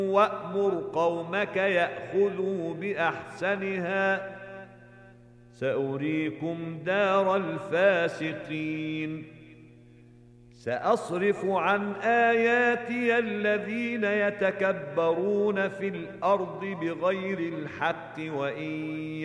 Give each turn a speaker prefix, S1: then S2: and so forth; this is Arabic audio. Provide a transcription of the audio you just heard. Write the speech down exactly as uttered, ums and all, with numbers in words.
S1: وأمر قومك يأخذوا بأحسنها سأريكم دار الفاسقين سأصرف عن آياتي الذين يتكبرون في الأرض بغير الحق وإن